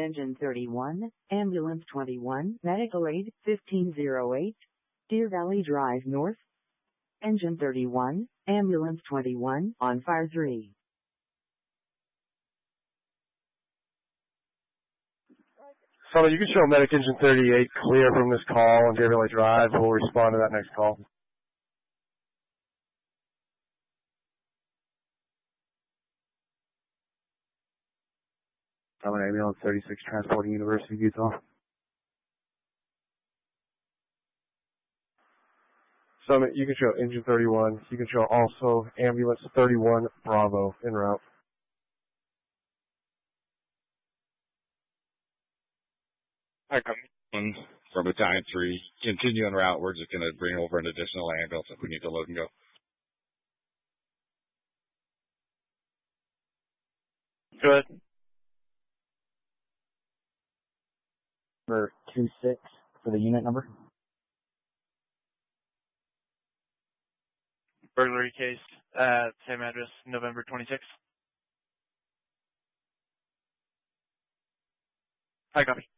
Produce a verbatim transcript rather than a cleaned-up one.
Engine thirty-one, Ambulance twenty-one, Medical Aid fifteen oh eight, Deer Valley Drive North. Engine thirty-one, Ambulance twenty-one, on fire three. Summit, you can show Medic Engine thirty-eight clear from this call on Deer Valley Drive. We'll respond to that next call. Summit, Ambulance thirty-six, transporting University of Utah. Summit, you can show Engine thirty-one. You can show also Ambulance thirty-one, Bravo, en route. Hi, come from Battalion three. Continue en route. We're just going to bring over an additional ambulance if we need to load and go. Good. Number two six for the unit number. Burglary case at same address, November twenty-sixth. Hi, copy.